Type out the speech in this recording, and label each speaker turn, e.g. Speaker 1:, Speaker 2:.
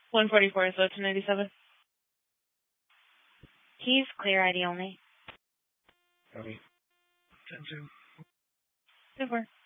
Speaker 1: 144, so 297.
Speaker 2: Keys, clear ID only.
Speaker 3: Copy. 10-2.
Speaker 1: 2-4.